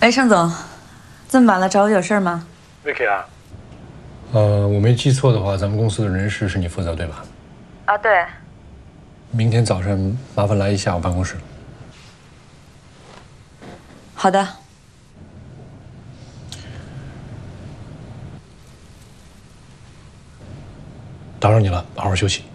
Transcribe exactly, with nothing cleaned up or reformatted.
哎，盛总，这么晚了找我有事吗 ？Vicky 啊，呃，我没记错的话，咱们公司的人事是你负责对吧？ 啊，对。 明天早上麻烦来一下我办公室。 好的。 打扰你了，好好休息。